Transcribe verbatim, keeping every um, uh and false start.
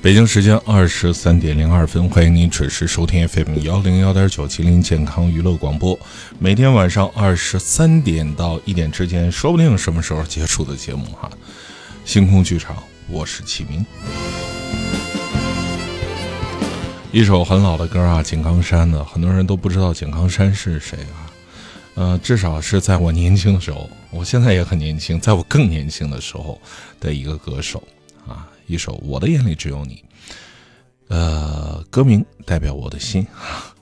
北京时间二十三点零二分，欢迎您准时收听 F M 幺零幺点九吉林健康娱乐广播。每天晚上二十三点到一点之间，说不定什么时候结束的节目哈。星空剧场，我是启明。一首很老的歌啊，井冈山的，很多人都不知道井冈山是谁啊。呃，至少是在我年轻的时候，我现在也很年轻，在我更年轻的时候的一个歌手啊。一首《我的眼里只有你》，呃，歌名代表我的心。